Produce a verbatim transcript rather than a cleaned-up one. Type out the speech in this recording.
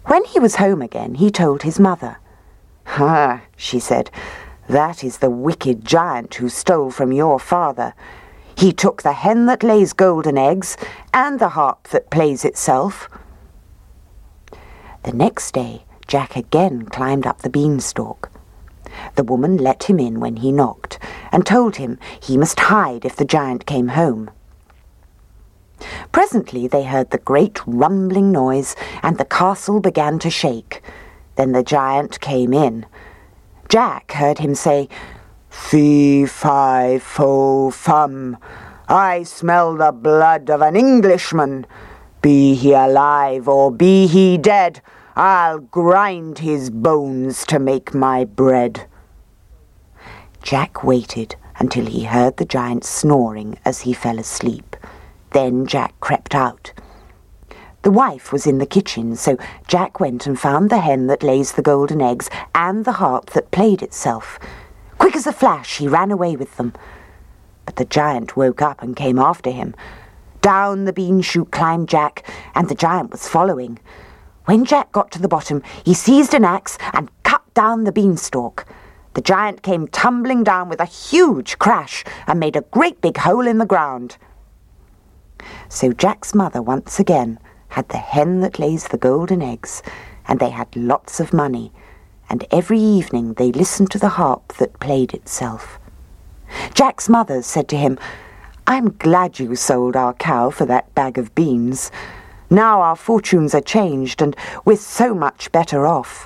When he was home again, he told his mother. "Ah," she said, "that is the wicked giant who stole from your father. He took the hen that lays golden eggs and the harp that plays itself." The next day, Jack again climbed up the beanstalk. The woman let him in when he knocked, and told him he must hide if the giant came home. Presently they heard the great rumbling noise, and the castle began to shake. Then the giant came in. Jack heard him say, "Fee, fi, fo, fum, I smell the blood of an Englishman. Be he alive or be he dead, I'll grind his bones to make my bread." Jack waited until he heard the giant snoring as he fell asleep. Then Jack crept out. The wife was in the kitchen, so Jack went and found the hen that lays the golden eggs and the harp that played itself. Quick as a flash, he ran away with them. But the giant woke up and came after him. Down the bean chute climbed Jack, and the giant was following. When Jack got to the bottom, he seized an axe and cut down the beanstalk. The giant came tumbling down with a huge crash and made a great big hole in the ground. So Jack's mother once again had the hen that lays the golden eggs, and they had lots of money, and every evening they listened to the harp that played itself. Jack's mother said to him, "I'm glad you sold our cow for that bag of beans. Now our fortunes are changed, and we're so much better off."